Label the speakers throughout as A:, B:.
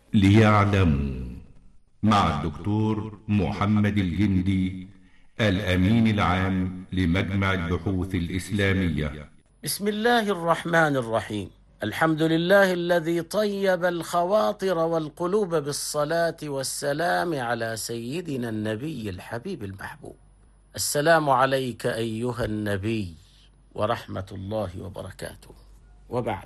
A: ليعلموا، مع الدكتور محمد الجندي، الأمين العام لمجمع البحوث الإسلامية.
B: بسم الله الرحمن الرحيم. الحمد لله الذي طيب الخواطر والقلوب بالصلاة والسلام على سيدنا النبي الحبيب المحبوب. السلام عليك أيها النبي ورحمة الله وبركاته. وبعد،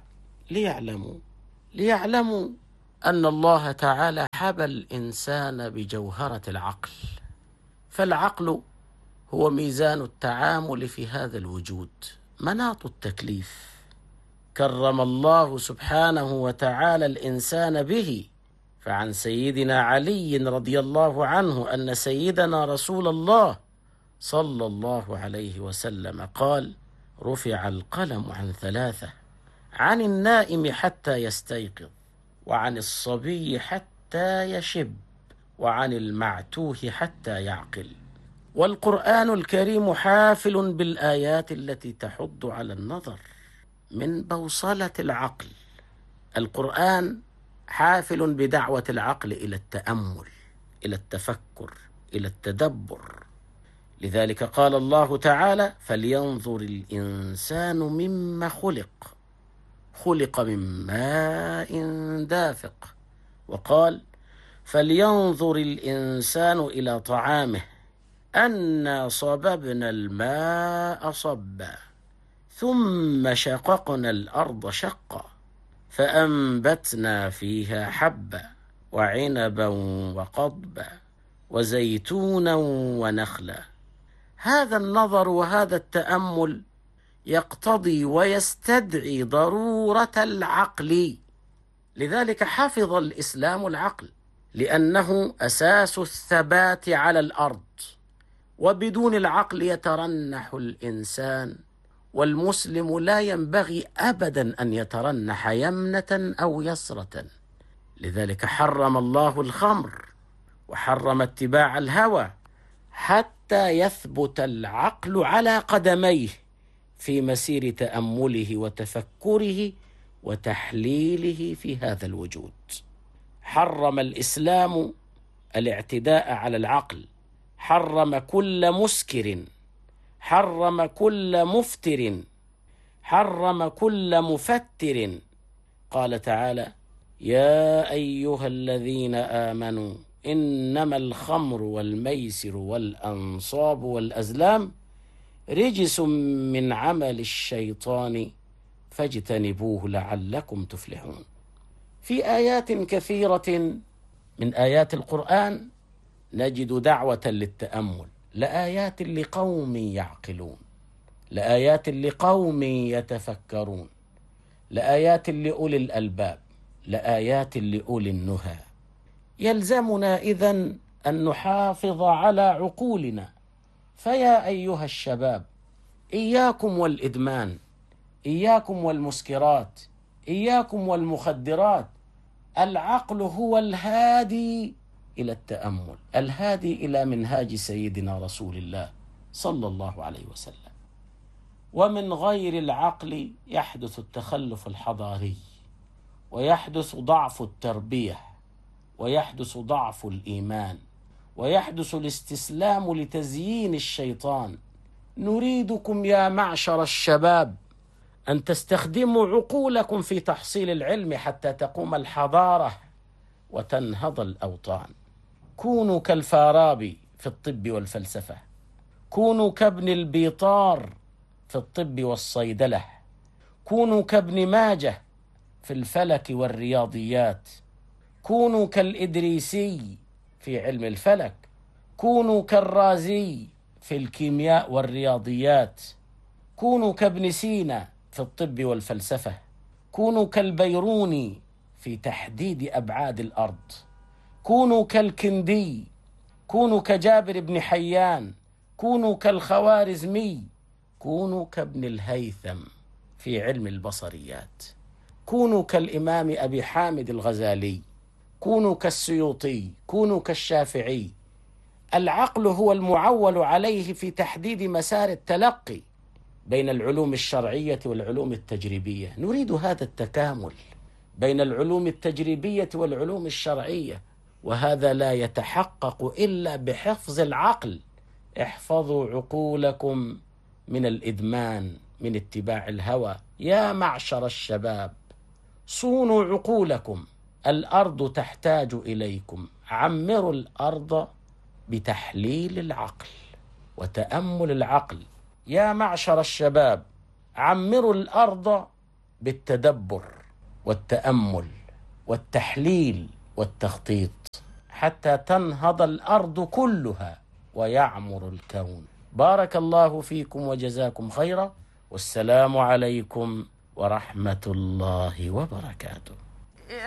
B: ليعلموا أن الله تعالى حبى الإنسان بجوهرة العقل، فالعقل هو ميزان التعامل في هذا الوجود، مناط التكليف. كرم الله سبحانه وتعالى الإنسان به، فعن سيدنا علي رضي الله عنه أن سيدنا رسول الله صلى الله عليه وسلم قال: رفع القلم عن ثلاثة، عن النائم حتى يستيقظ، وعن الصبي حتى يشب، وعن المعتوه حتى يعقل. والقرآن الكريم حافل بالآيات التي تحض على النظر من بوصلة العقل. القرآن حافل بدعوة العقل إلى التأمل، إلى التفكر، إلى التدبر. لذلك قال الله تعالى: فلينظر الإنسان مما خلق من ماء دافق. وقال: فلينظر الإنسان إلى طعامه أنا صببنا الماء صبا ثم شققنا الأرض شقا فأنبتنا فيها حبا وعنبا وقضبا وزيتونا ونخلا. هذا النظر وهذا التأمل يقتضي ويستدعي ضرورة العقل. لذلك حفظ الإسلام العقل، لأنه أساس الثبات على الأرض، وبدون العقل يترنح الإنسان، والمسلم لا ينبغي أبدا أن يترنح يمنة أو يسرة. لذلك حرم الله الخمر وحرم اتباع الهوى حتى يثبت العقل على قدميه في مسير تأمله وتفكره وتحليله في هذا الوجود. حرم الإسلام الاعتداء على العقل، حرم كل مسكر، حرم كل مفتر، حرم كل مفتر. قال تعالى: يا أيها الذين آمنوا إنما الخمر والميسر والأنصاب والأزلام رجس من عمل الشيطان فاجتنبوه لعلكم تفلحون. في آيات كثيرة من آيات القرآن نجد دعوة للتأمل، لآيات لقوم يعقلون، لآيات لقوم يتفكرون، لآيات لأولي الألباب، لآيات لأولي النهى. يلزمنا إذن أن نحافظ على عقولنا. فيا أيها الشباب، إياكم والإدمان، إياكم والمسكرات، إياكم والمخدرات. العقل هو الهادي إلى التأمل، الهادي إلى منهاج سيدنا رسول الله صلى الله عليه وسلم. ومن غير العقل يحدث التخلف الحضاري، ويحدث ضعف التربية، ويحدث ضعف الإيمان، ويحدث الاستسلام لتزيين الشيطان. نريدكم يا معشر الشباب أن تستخدموا عقولكم في تحصيل العلم حتى تقوم الحضارة وتنهض الأوطان. كونوا كالفارابي في الطب والفلسفة، كونوا كابن البيطار في الطب والصيدلة، كونوا كابن ماجه في الفلك والرياضيات، كونوا كالإدريسي في علم الفلك، كونوا كالرازي في الكيمياء والرياضيات، كونوا كابن سينا في الطب والفلسفة، كونوا كالبيروني في تحديد أبعاد الأرض، كونوا كالكندي، كونوا كجابر بن حيان، كونوا كالخوارزمي، كونوا كابن الهيثم في علم البصريات، كونوا كالإمام أبي حامد الغزالي، كونوا كالسيوطي، كونوا كالشافعي. العقل هو المعول عليه في تحديد مسار التلقي بين العلوم الشرعية والعلوم التجريبية. نريد هذا التكامل، بين العلوم التجريبية والعلوم الشرعية، وهذا لا يتحقق إلا بحفظ العقل. احفظوا عقولكم من الإدمان، من اتباع الهوى. يا معشر الشباب، صونوا عقولكم، الأرض تحتاج إليكم. عمروا الأرض بتحليل العقل وتأمل العقل. يا معشر الشباب، عمروا الأرض بالتدبر والتأمل والتحليل والتخطيط، حتى تنهض الأرض كلها ويعمر الكون. بارك الله فيكم وجزاكم خيرا، والسلام عليكم ورحمة الله وبركاته.